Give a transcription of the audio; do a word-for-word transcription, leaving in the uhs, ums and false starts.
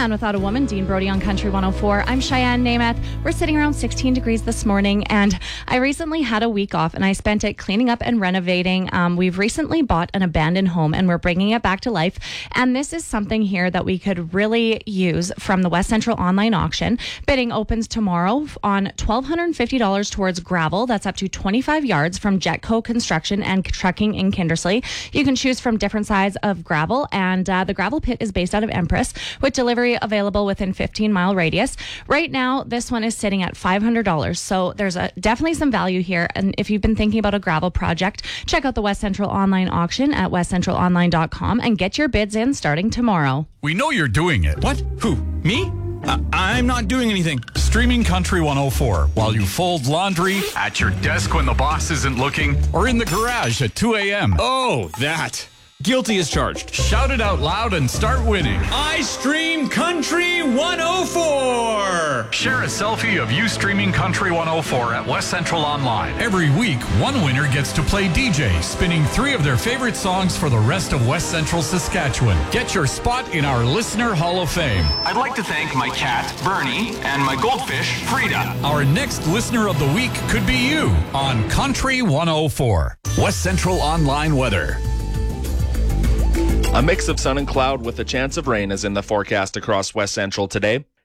Man Without a Woman, Dean Brody on Country one oh four. I'm Cheyenne Namath. We're sitting around sixteen degrees this morning, and I recently had a week off, and I spent it cleaning up and renovating. Um, we've recently bought an abandoned home, and we're bringing it back to life, and this is something here that we could really use from the West Central online auction. Bidding opens tomorrow on one thousand two hundred fifty dollars towards gravel. That's up to twenty-five yards from Jetco Construction and Trucking in Kindersley. You can choose from different sizes of gravel, and uh, the gravel pit is based out of Empress, with delivery available within fifteen mile radius. Right now, this one is sitting at five hundred dollars. So there's a, definitely some value here. And if you've been thinking about a gravel project, check out the West Central online auction at west central online dot com and get your bids in starting tomorrow. We know you're doing it. What? Who? Me? Uh, I'm not doing anything. Streaming Country one oh four while you fold laundry, at your desk when the boss isn't looking, or in the garage at two a.m. Oh, that. Guilty as charged. Shout it out loud and start winning. I stream Country one oh four. Share a selfie of you streaming Country one oh four at West Central Online. Every week, one winner gets to play D J, spinning three of their favorite songs for the rest of West Central Saskatchewan. Get your spot in our Listener Hall of Fame. I'd like to thank my cat, Bernie, and my goldfish, Frida. Our next Listener of the Week could be you on Country one oh four. West Central Online weather. A mix of sun and cloud with a chance of rain is in the forecast across West Central today.